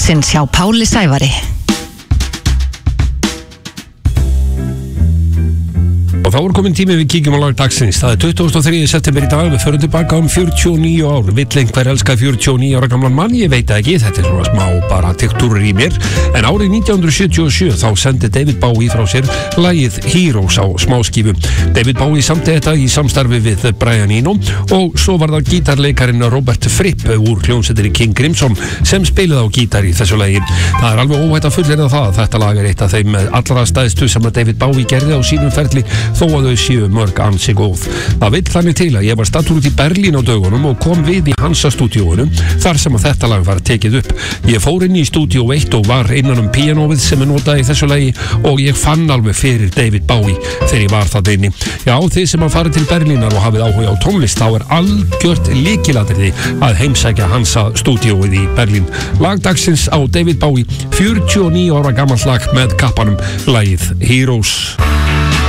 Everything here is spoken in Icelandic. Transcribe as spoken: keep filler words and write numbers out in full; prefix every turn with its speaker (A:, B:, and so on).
A: dagsins hjá Páli Sævari.
B: Og þá er komin tími við kíkjum á lag dagsins. Það er tuttugasta og þriðja september í dag. Við förum tilbaka um fjörutíu og níu ár. Vill einhver elska fjörutíu og níu ára gamlan mann? Ég veit ekki, þetta er svona smá bara tiktúrur í mér. En árið nítján hundruð sjötíu og sjö þá sendi David Bowie frá sér lagið Heroes á smáskífu. David Bowie samti þetta í samstarfi við Brian Eno og svo var það gítarleikarinn Robert Fripp úr hljómsveitinni King Crimson sem spilaði á gítar í þessu lagi. Það er alveg óhætt að fullyrða það að þetta lag er eitt af þeim allra stæðstu sem að David Bowie gerði á sínum ferli, þó að þau séu mörg ansi góð. Það vill þannig til að ég var stattur út í Berlín á dögunum og kom við í Hansa-stúdíóinu þar sem að þetta lag var tekið upp. Ég fór inn í stúdíó eitt og var innan um píanóið sem er notað í þessu lagi og ég fann alveg fyrir David Bowie þegar ég var það inni. Já, þið sem að fara til Berlínar og hafið áhuga á tónlist, þá er algjört lykilatriði að heimsækja Hansa-stúdíóið í Berlín. Lag dagsins á David Bowie, fjörutíu og níu ára gamalt lag með kappanum, lagið Heroes.